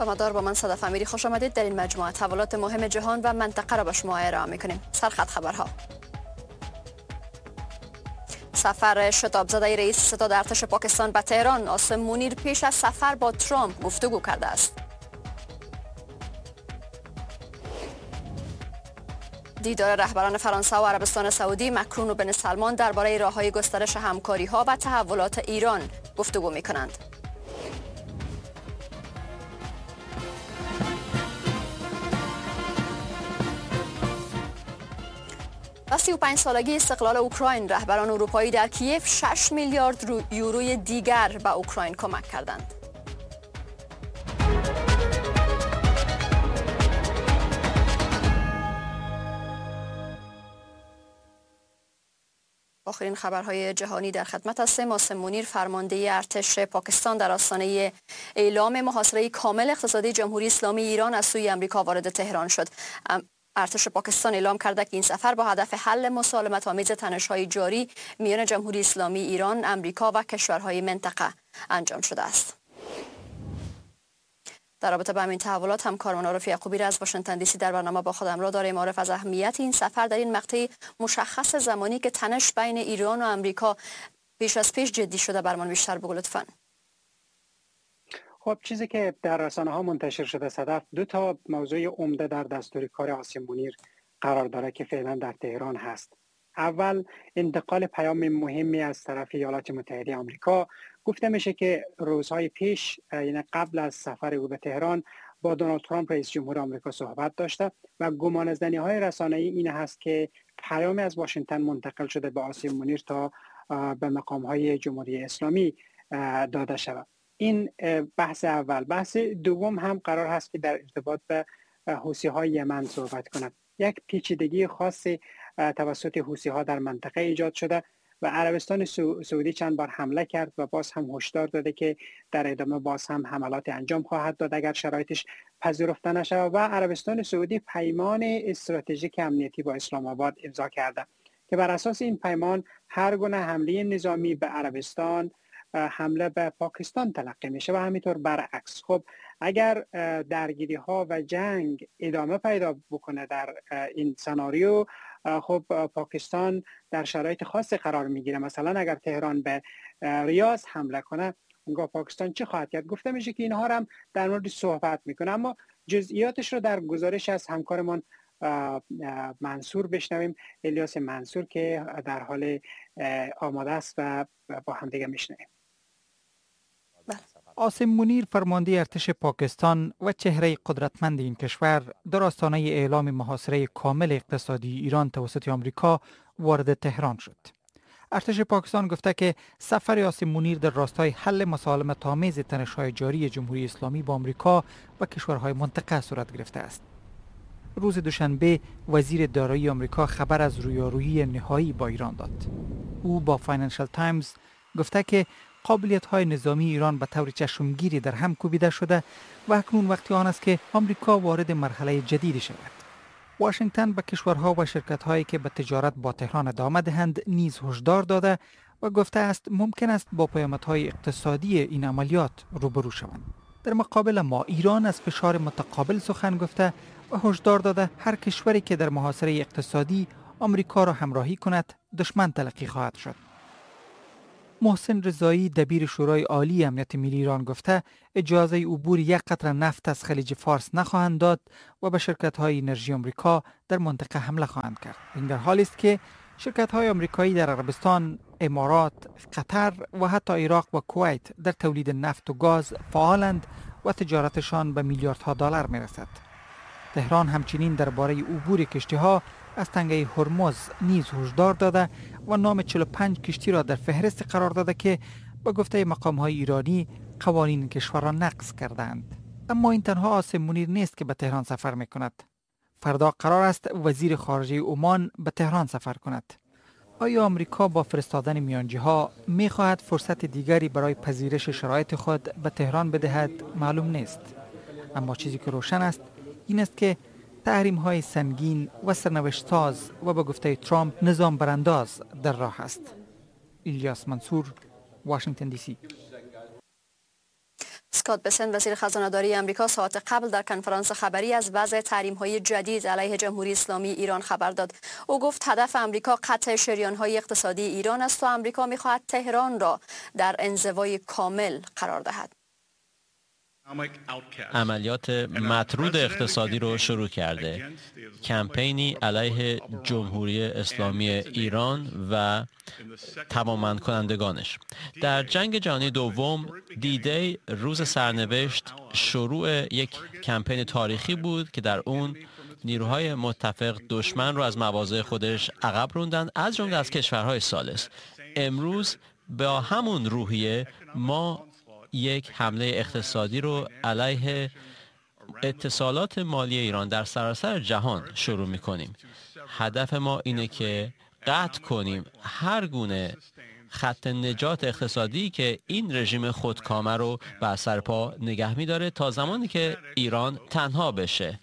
و مدار با من صدف امیری، خوش آمدید. در این مجموعه تحولات مهم جهان و منطقه را به شما ارائه می‌کنیم. سرخط خبرها: سفر شتاب زده رئیس ستاد ارتش پاکستان به تهران. عاصم منیر پیش از سفر با ترامپ گفتگو کرده است. دیدار رهبران فرانسه و عربستان سعودی. مکرون و بن سلمان درباره راه‌های گسترش همکاری‌ها و تحولات ایران گفتگو می‌کنند. و 35 سالگی استقلال اوکراین. رهبران اروپایی در کیف 6 میلیارد یوروی دیگر به اوکراین کمک کردند. آخرین خبرهای جهانی در خدمت هستیم. عاصم منیر فرمانده ارتش پاکستان در آستانه اعلام محاصره کامل اقتصادی جمهوری اسلامی ایران از سوی آمریکا وارد تهران شد. ارتش پاکستان اعلام کرده که این سفر با هدف حل مسالمت‌آمیز تنش‌های جاری میان جمهوری اسلامی ایران، آمریکا و کشورهای منطقه انجام شده است. در رابطه با همین تحولات همکارمان عارف یعقوبی را از واشنگتن دی سی در برنامه با خودم را داریم. عارف، از اهمیت این سفر در این مقطع مشخص زمانی که تنش بین ایران و آمریکا پیش از پیش جدی شده برمان بیشتر بگو لطفاً. خب، چیزی که در رسانه‌ها منتشر شده صدف، دو تا موضوع عمده در دستور کار عاصم منیر قرار داره که فعلا در تهران هست. اول، انتقال پیام مهمی از طرف ایالات متحده آمریکا. گفته میشه که روزهای پیش، یعنی قبل از سفر او به تهران، با دونالد ترامپ رئیس جمهور آمریکا صحبت داشته و گمانه‌زنی‌های رسانه‌ای این هست که پیامی از واشنگتن منتقل شده به عاصم منیر تا به مقام‌های جمهوری اسلامی داده شود. این بحث اول. بحث دوم هم قرار هست که در ارتباط به حوثی‌های یمن صحبت کند. یک پیچیدگی خاصی توسط حوثی‌ها در منطقه ایجاد شده و عربستان سعودی چند بار حمله کرد و باز هم هشدار داده که در ادامه باز هم حملات انجام خواهد داد اگر شرایطش پذیرفته نشود. و عربستان سعودی پیمان استراتژیک امنیتی با اسلام آباد امضا کرده که بر اساس این پیمان هر گونه حمله نظامی به عربستان حمله به پاکستان تلقی میشه و همینطور برعکس. خب، اگر درگیری ها و جنگ ادامه پیدا بکنه در این سناریو، خب پاکستان در شرایط خاصی قرار میگیره. مثلا اگر تهران به ریاض حمله کنه، اونگاه پاکستان چه خواهد کرد؟ گفته میشه که اینها هم در مورد صحبت میکنه، اما جزئیاتش رو در گزارش از همکارمان منصور بشنویم. الیاس منصور که در حال آماده است و با هم دیگه میشنویم. عاصم منیر فرمانده ارتش پاکستان و چهره قدرتمند این کشور در آستانه اعلام محاصره کامل اقتصادی ایران توسط آمریکا وارد تهران شد. ارتش پاکستان گفته که سفر عاصم منیر در راستای حل مسالمت‌آمیز تنش‌های جاری جمهوری اسلامی با آمریکا و کشورهای منطقه صورت گرفته است. روز دوشنبه وزیر دارایی آمریکا خبر از رویارویی نهایی با ایران داد. او با فاینانشل تایمز گفته که قابلیت‌های نظامی ایران به طور چشمگیری در هم کوبیده شده و اکنون وقت آن است که آمریکا وارد مرحله جدیدی شود. واشنگتن به کشورها و شرکت‌هایی که به تجارت با تهران ادامه دهند نیز هشدار داده و گفته است ممکن است با پیامدهای اقتصادی این عملیات روبرو شوند. در مقابل ما، ایران از فشار متقابل سخن گفته و هشدار داده هر کشوری که در محاصره اقتصادی آمریکا را همراهی کند دشمن تلقی خواهد شد. محسن رضایی دبیر شورای عالی امنیت ملی ایران گفته اجازه عبور یک قطره نفت از خلیج فارس نخواهند داد و به شرکت‌های انرژی آمریکا در منطقه حمله خواهند کرد. این در حالی است که شرکت‌های آمریکایی در عربستان، امارات، قطر و حتی عراق و کویت در تولید نفت و گاز فعالند و تجارتشان به میلیاردها دلار میرسد. تهران همچنین درباره عبور کشتی‌ها از تنگه هرمز نیز هشدار داده و نام 45 کشتی را در فهرست قرار داده که با گفته مقام‌های ایرانی قوانین کشور را نقض کردند. اما این تنها عاصم منیر نیست که به تهران سفر می‌کند. فردا قرار است وزیر خارجه عمان به تهران سفر کند. آیا آمریکا با فرستادن میانجی‌ها می‌خواهد فرصت دیگری برای پذیرش شرایط خود به تهران بدهد؟ معلوم نیست. اما چیزی که روشن است این است که تحریم‌های سنگین و سرنوشت‌ساز و به گفته ترامپ نظام برانداز در راه است. الیاس منصور، واشنگتن دی سی. اسکات بسنت وزیر خزانه‌داری آمریکا ساعت قبل در کنفرانس خبری از وضع تحریم‌های جدید علیه جمهوری اسلامی ایران خبر داد. او گفت هدف آمریکا قطع شریان‌های اقتصادی ایران است و آمریکا می‌خواهد تهران را در انزوای کامل قرار دهد. عملیات مطرود اقتصادی رو شروع کرده. کمپینی علیه جمهوری اسلامی ایران و توانمند کنندگانش. در جنگ جهانی دوم دی روز سرنوشت شروع یک کمپین تاریخی بود که در اون نیروهای متفق دشمن رو از مواضع خودش عقب روندن، از جمله از کشورهای ثالث. امروز با همون روحیه ما یک حمله اقتصادی رو علیه اتصالات مالی ایران در سراسر جهان شروع می‌کنیم. هدف ما اینه که قطع کنیم هر گونه خط نجات اقتصادی که این رژیم خودکامه رو بر سر پا نگه می‌داره تا زمانی که ایران تنها بشه.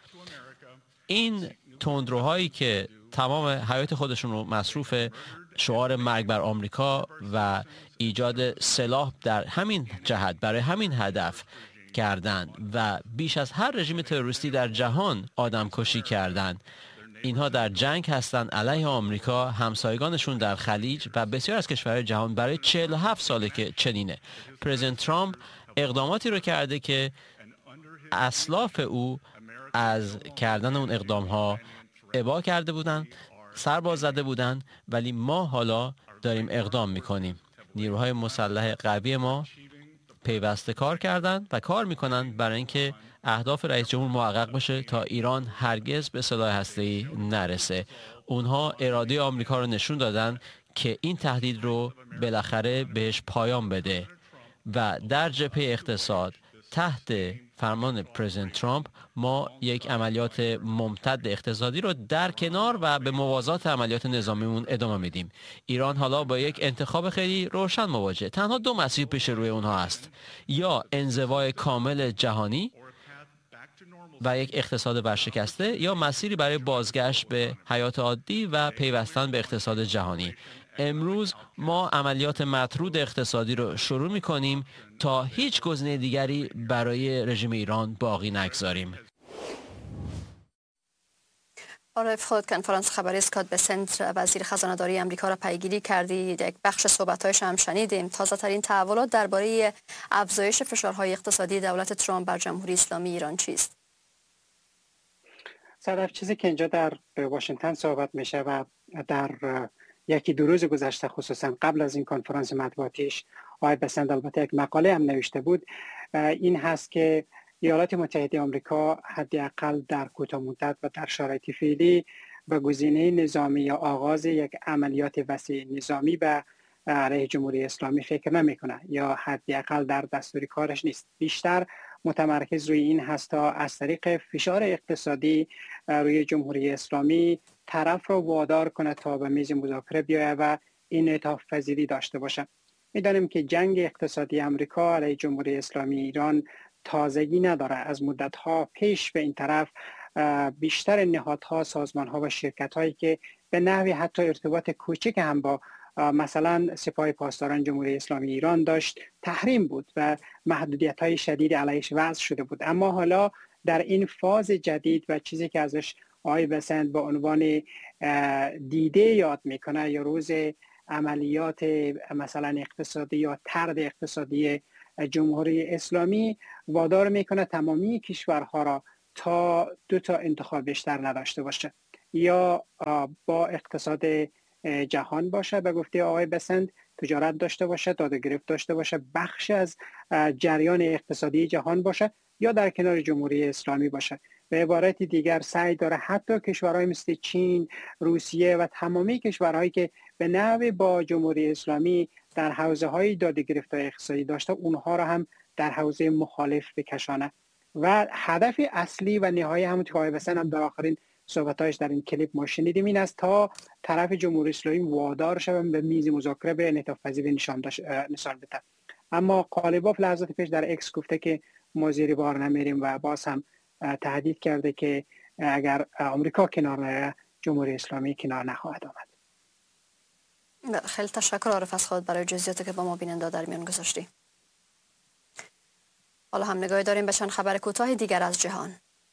این تندروهایی که تمام حیات خودشون رو مصروف شعار مرگ بر آمریکا و ایجاد سلاح در همین جهت برای همین هدف کردند و بیش از هر رژیم تروریستی در جهان آدمکشی کردند. اینها در جنگ هستند علیه آمریکا، همسایگانشون در خلیج و بسیار از کشورهای جهان. برای 47 ساله که چنینه. پرزیدنت ترامپ اقداماتی رو کرده که اسلاف او از کردن اون اقدامها ابا کرده بودند، سرباز زده بودند، ولی ما حالا داریم اقدام میکنیم. نیروهای مسلح قوی ما پیوسته کار کردند و کار میکنند برای اینکه اهداف رئیس جمهور محقق بشه تا ایران هرگز به سلاح هسته‌ای نرسه. اونها اراده آمریکا رو نشون دادن که این تهدید رو بالاخره بهش پایان بده و در جبهه اقتصاد تحت فرمان پرزیدنت ترامپ ما یک عملیات ممتد اقتصادی رو در کنار و به موازات عملیات نظامیمون ادامه میدیم. ایران حالا با یک انتخاب خیلی روشن مواجهه. تنها دو مسیر پیش روی اونها است: یا انزوای کامل جهانی و یک اقتصاد ورشکسته، یا مسیری برای بازگشت به حیات عادی و پیوستن به اقتصاد جهانی. امروز ما عملیات مطرود اقتصادی رو شروع می‌کنیم تا هیچ گزینه دیگری برای رژیم ایران باقی نگذاریم. آرایف، خود کنفرانس خبری اسکات بسنت وزیر خزانه‌داری آمریکا را پیگیری کردید. یک بخش صحبت‌هایش هم شنیدیم. تازه‌ترین تحولات درباره افزایش فشارهای اقتصادی دولت ترامپ بر جمهوری اسلامی ایران چیست؟ صدف، چیزی که اینجا در واشنگتن صحبت میشه و در یکی دو روز گذشته خصوصا قبل از این کنفرانس مطبوعاتیش آقای بسنت البته یک مقاله هم نوشته بود، این هست که ایالات متحده آمریکا حداقل در کوتاه مدت و در شرایط فعلی به گزینه نظامی یا آغاز یک عملیات وسیع نظامی به علیه جمهوری اسلامی فکر نمیکنه یا حداقل در دستور کارش نیست. بیشتر متمرکز روی این هست تا از طریق فشار اقتصادی روی جمهوری اسلامی طرف را وادار کنه تا به میز مذاکره بیاید و این انعطاف پذیری داشته باشه. میدانیم که جنگ اقتصادی آمریکا علیه جمهوری اسلامی ایران تازگی نداره. از مدت‌ها پیش به این طرف بیشتر نهادها، سازمان‌ها و شرکت‌هایی که به نحوی حتی ارتباط کوچک هم با مثلا سپاه پاسداران جمهوری اسلامی ایران داشت تحریم بود و محدودیت‌های شدید علیهش وضع شده بود. اما حالا در این فاز جدید و چیزی که ازش آقای بسنت به عنوان دیده یاد میکنه یا روز عملیات مثلا اقتصادی یا طرد اقتصادی جمهوری اسلامی، وادار میکنه تمامی کشورها را تا دو تا انتخاب بیشتر نداشته باشه: یا با اقتصاد جهان باشه به گفته آقای بسنت، تجارت داشته باشه، داده گرفت داشته باشه، بخش از جریان اقتصادی جهان باشه، یا در کنار جمهوری اسلامی باشه. به عبارت دیگر سعی داره حتی کشورهای مثل چین، روسیه و تمامی کشورهایی که به نحوی با جمهوری اسلامی در حوزه‌های داده گرفت‌های اقتصادی داشته، اونها را هم در حوزه مخالف بکشانه. و هدف اصلی و نهایی همون که آقای بسنت هم در آخرین صحبتایش در این کلیپ ما شنیدیم این است تا طرف جمهوری اسلامی وادار شوند به میز مذاکره به انعطاف پذیری نشان بده. اما قالیباف لحظات پیش در اکس گفته که ما زیر بار نمیریم و باز هم تهدید کرده که اگر آمریکا کنار نیاید جمهوری اسلامی کنار نخواهد آمد. خیلی تشکر عارف از خود برای جزئیاتی که با ما بیننده در میان گذاشتی. حالا هم نگاهی داریم به چند خبر کوتاه دیگر از جهان.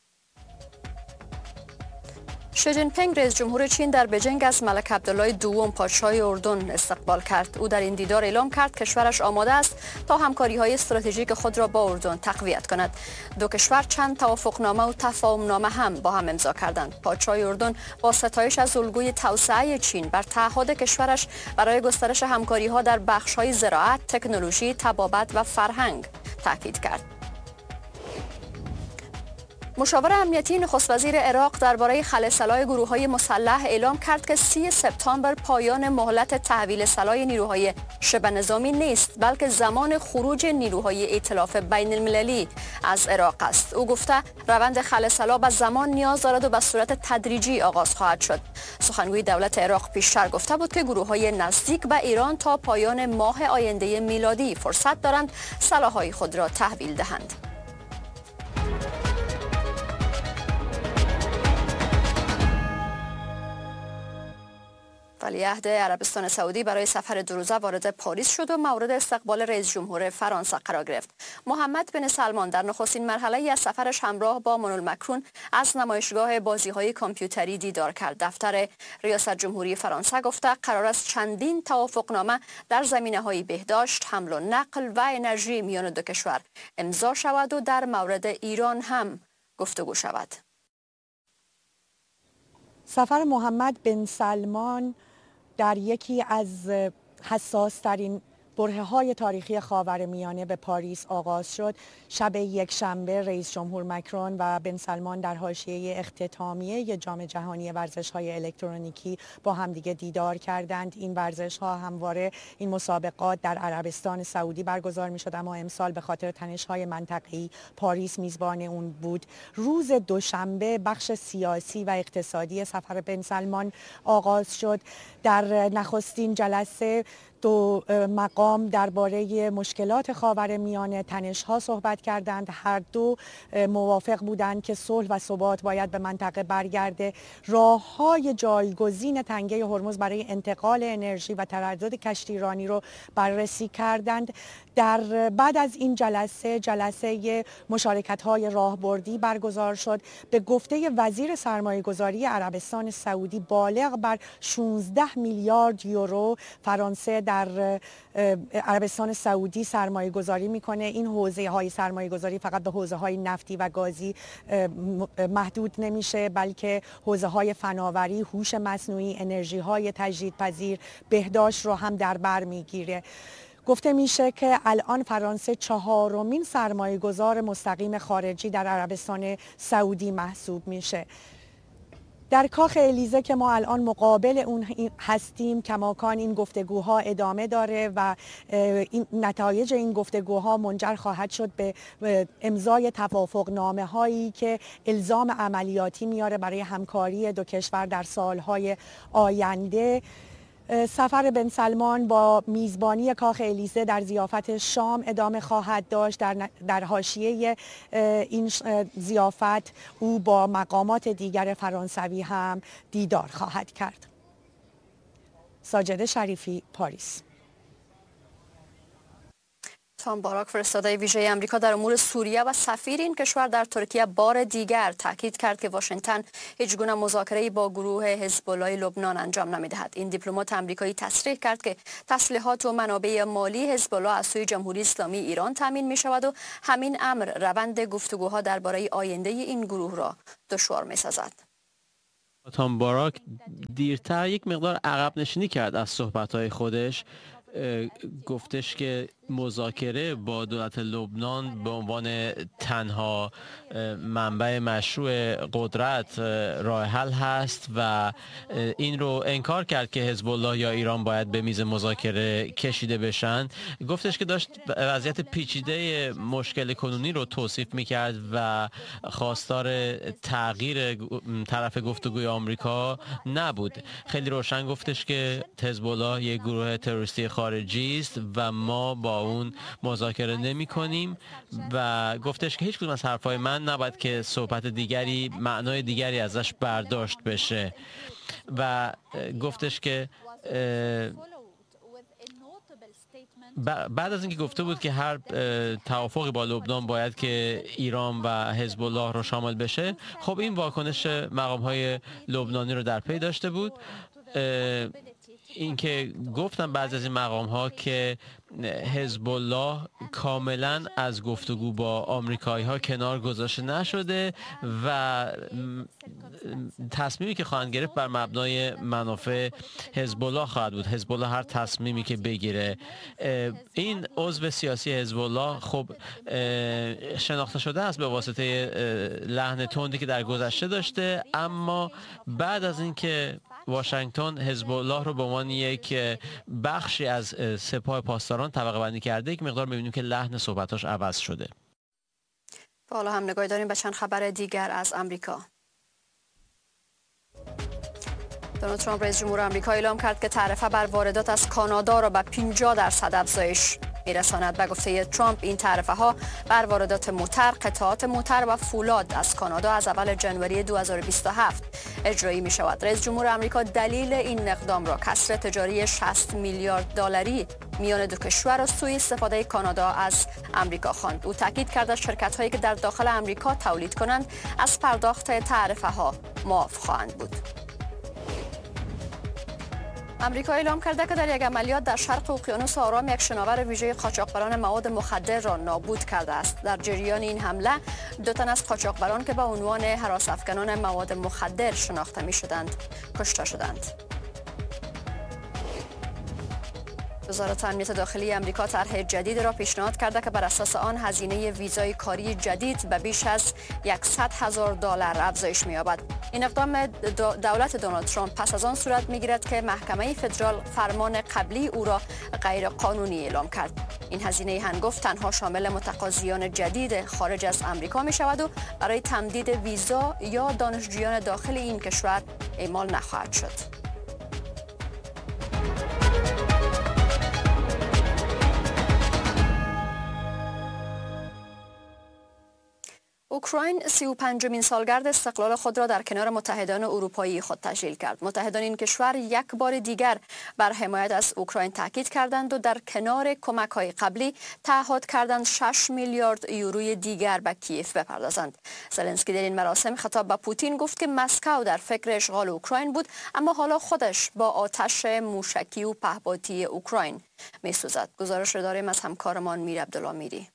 شی جین پینگ رئیس جمهور چین در بجینگ از ملک عبدالله دوم پادشاه اردن استقبال کرد. او در این دیدار اعلام کرد کشورش آماده است تا همکاری‌های استراتژیک خود را با اردن تقویت کند. دو کشور چند توافقنامه و تفاهمنامه هم با هم امضا کردند. پادشاه اردن با ستایش از الگوی توسعه چین بر تعهد کشورش برای گسترش همکاری‌ها در بخش‌های زراعت، تکنولوژی، طبابت و فرهنگ تاکید کرد. مشاور امنیتی نخست وزیر عراق درباره خلع سلاح گروه‌های مسلح اعلام کرد که 30 سپتامبر پایان مهلت تحویل سلاح نیروهای شبه نظامی نیست، بلکه زمان خروج نیروهای ائتلاف بین المللی از عراق است. او گفته روند خلع سلاح به زمان نیاز دارد و به صورت تدریجی آغاز خواهد شد. سخنگوی دولت عراق پیشتر گفته بود که گروه‌های نزدیک به ایران تا پایان ماه آینده میلادی فرصت دارند سلاح‌های خود را تحویل دهند. ولیعهد عربستان سعودی برای سفر 2 روزه وارد پاریس شد و مورد استقبال رئیس جمهور فرانسه قرار گرفت. محمد بن سلمان در نخستین مرحله از سفرش همراه با مانوئل مکرون از نمایشگاه بازی‌های کامپیوتری دیدار کرد. دفتر ریاست جمهوری فرانسه گفته قرار است چندین توافقنامه در زمینه‌های بهداشت، حمل و نقل و انرژی میان دو کشور امضا شود و در مورد ایران هم گفتگو شود. سفر محمد بن سلمان در یکی از حساس‌ترین برهه‌های تاریخی خاورمیانه به پاریس آغاز شد. شب یکشنبه رئیس جمهور مکرون و بن سلمان در حاشیه اختتامیه جام جهانی ورزش‌های الکترونیکی با همدیگه دیدار کردند. این ورزش‌ها همواره این مسابقات در عربستان سعودی برگزار می‌شد، اما امسال به خاطر تنش‌های منطقه‌ای پاریس میزبان اون بود. روز دوشنبه بخش سیاسی و اقتصادی سفر بن سلمان آغاز شد. در نخستین جلسه دو مقام درباره مشکلات خاورمیانه، تنش‌ها صحبت کردند. هر دو موافق بودند که صلح و ثبات باید به منطقه برگرده. راه‌های جایگزین تنگه هرمز برای انتقال انرژی و تردد کشتیرانی رو بررسی کردند. در بعد از این جلسه مشارکت‌های راهبردی برگزار شد. به گفته وزیر سرمایه‌گذاری عربستان سعودی بالغ بر 16 میلیارد یورو فرانسه در عربستان سعودی سرمایه گذاری میکنه. این حوزه های سرمایه گذاری فقط به حوزه های نفتی و گازی محدود نمیشه، بلکه حوزه های فناوری، هوش مصنوعی، انرژی های تجدیدپذیر، بهداشت رو هم در بر میگیره. گفته میشه که الان فرانسه 4مین سرمایه گذار مستقیم خارجی در عربستان سعودی محسوب میشه. در کاخ الیزه که ما الان مقابل اون هستیم، کماکان این گفتگوها ادامه داره و این نتایج این گفتگوها منجر خواهد شد به امضای توافقنامه هایی که الزام عملیاتی میاره برای همکاری دو کشور در سالهای آینده. سفر بن سلمان با میزبانی کاخ الیزه در ضیافت شام ادامه خواهد داشت. در حاشیه این ضیافت او با مقامات دیگر فرانسوی هم دیدار خواهد کرد. ساجده شریفی، پاریس. تام باراک فرستاده ویژه آمریکا در امور سوریه و سفیر این کشور در ترکیه بار دیگر تاکید کرد که واشنگتن هیچ گونه مذاکره‌ای با گروه حزب الله لبنان انجام نمی‌دهد. این دیپلمات آمریکایی تصریح کرد که تسلیحات و منابع مالی حزب الله از سوی جمهوری اسلامی ایران تامین می‌شود و همین امر روند گفتگوها درباره آینده این گروه را دشوار می‌سازد. تام باراک دیرتر یک مقدار عقب نشینی کرد از صحبت‌های خودش. گفتش که مذاکره با دولت لبنان به عنوان تنها منبع مشروع قدرت راه حل هست و این رو انکار کرد که حزب الله یا ایران باید به میز مذاکره کشیده بشن. گفتش که داشت وضعیت پیچیده مشکل کنونی رو توصیف میکرد و خواستار تغییر طرف گفتگوی آمریکا نبود. خیلی روشن گفتش که حزب الله یک گروه تروریستی خارجی است و ما با اون مذاکره نمی کنیم و گفتش که هیچ کدوم از حرفای من نباید که صحبت دیگری، معنای دیگری ازش برداشت بشه و گفتش که بعد از اینکه گفته بود که هر توافقی با لبنان باید که ایران و حزب الله رو شامل بشه، خب این واکنش مقام‌های لبنانی رو در پی داشته بود. اینکه گفتن بعضی از این مقام‌ها که حزب الله کاملا از گفتگو با آمریکایی‌ها کنار گذاشته نشده و تصمیمی که خواهند گرفت بر مبنای منافع حزب الله خواهد بود. حزب الله هر تصمیمی که بگیره، این عضو سیاسی حزب الله خب شناخته شده است به واسطه لحن تندی که در گذشته داشته، اما بعد از اینکه واشنگتن حزب الله رو به عنوان یک بخشی از سپاه پاسداران طبقه بندی کرده، یک مقدار می‌بینیم که لحن صحبتاش عوض شده. حالا هم نگاهی داریم به چند خبر دیگر از امریکا. دونالد ترامپ رئیس جمهور آمریکا اعلام کرد که تعرفه بر واردات از کانادا را به 50% افزایش میرساند. به گفته ترامپ این تعرفه ها بر واردات موتر، قطعات موتر و فولاد از کانادا از اول ژانویه 2027 اجرایی می شود. رئیس جمهور آمریکا دلیل این اقدام را کسر تجاری 60 میلیارد دلاری میان دو کشور و سوء استفاده کانادا از آمریکا خواند. او تاکید کرد شرکت هایی که در داخل آمریکا تولید کنند از پرداخت تعرفه ها معاف خواهند بود. آمریکا اعلام کرده که در یک عملیات در شرق اقیانوس آرام یک شناور ویژه قاچاقبران مواد مخدر را نابود کرده است. در جریان این حمله 2 تن از قاچاقبران که به عنوان هراس‌افکنان مواد مخدر شناخته می‌شدند کشته شدند. وزارت امنیت داخلی آمریکا طرح جدید را پیشنهاد کرده که بر اساس آن هزینه ویزای کاری جدید به بیش از $100,000 افزایش می‌یابد. این اقدام دولت دونالد ترامپ پس از آن صورت می‌گیرد که محکمه فدرال فرمان قبلی او را غیر قانونی اعلام کرد. این هزینه هنگفت تنها شامل متقاضیان جدید خارج از آمریکا می‌شود و برای تمدید ویزا یا دانشجویان داخل این کشور اعمال نخواهد شد. اوکراین 35مین سالگرد استقلال خود را در کنار متحدان اروپایی خود تجلیل کرد. متحدان این کشور یک بار دیگر بر حمایت از اوکراین تاکید کردند و در کنار کمک‌های قبلی تعهد کردند 6 میلیارد یوروی دیگر به کیف بپردازند. زلنسکی در این مراسم خطاب به پوتین گفت که مسکو در فکر اشغال اوکراین بود، اما حالا خودش با آتش موشکی و پهپادی اوکراین می‌سوزد. گزارش را داریم از همکارمان میر عبدالله میری.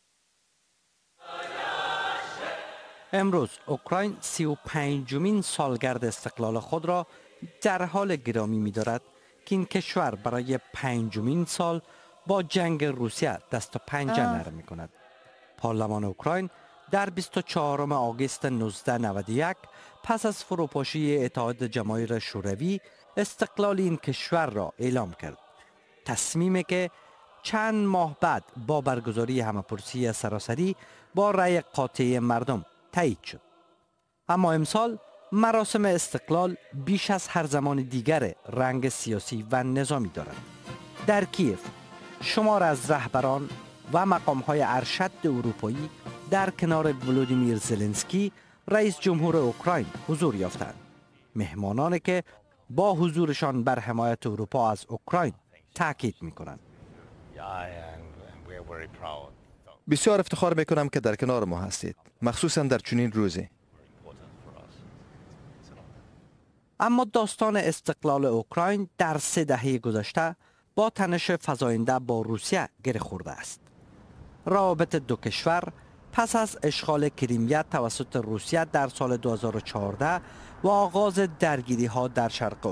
امروز اوکراین 35مین سالگرد استقلال خود را در حال گرامی می‌دارد که این کشور برای 5مین سال با جنگ روسیه دست و پنجه نرم می‌کند. پارلمان اوکراین در 24 آگوست 1991 پس از فروپاشی اتحاد جماهیر شوروی استقلال این کشور را اعلام کرد. تصمیمی که چند ماه بعد با برگزاری همه‌پرسی سراسری با رأی قاطع مردم تایید شد. اما امسال مراسم استقلال بیش از هر زمان دیگر رنگ سیاسی و نظامی دارد. در کیف شمار از رهبران و مقام‌های ارشد اروپایی در کنار ولودیمیر زلنسکی رئیس جمهور اوکراین حضور یافتند. مهمانانی که با حضورشان بر حمایت اروپا از اوکراین تاکید می‌کنند. بسیار افتخار میکنم که در کنار ما هستید، مخصوصا در چنین روزی. اما داستان استقلال اوکراین در 3 دهه گذشته با تنش فزاینده با روسیه گره خورده است. روابط دو کشور پس از اشغال کریمیا توسط روسیه در سال 2014 و آغاز درگیری ها در شرق